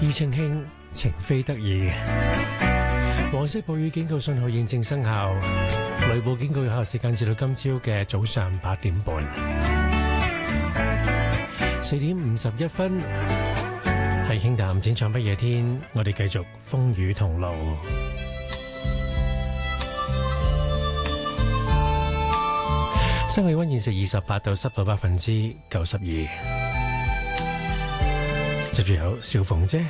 庾澄慶情非得已，黃色暴雨警告信號現正生效，雷暴警告有效時間至到今朝嘅早上8點半，4點51分，係輕談展唱不夜天，我哋繼續風雨同路。室氣溫現時28度，濕度92%。接住有小鳳姐。